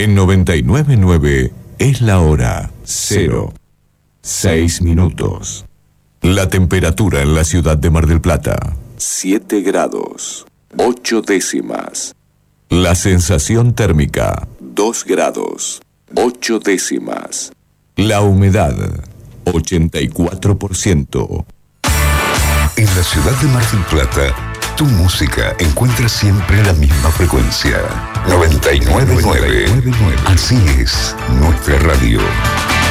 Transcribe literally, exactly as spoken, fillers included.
En noventa y nueve punto nueve es la hora cero, seis minutos. La temperatura en la ciudad de Mar del Plata, siete grados, ocho décimas. La sensación térmica, dos grados, ocho décimas. La humedad, ochenta y cuatro por ciento. En la ciudad de Mar del Plata, tu música encuentra siempre la misma frecuencia. noventa y nueve punto nueve. Así es nuestra radio.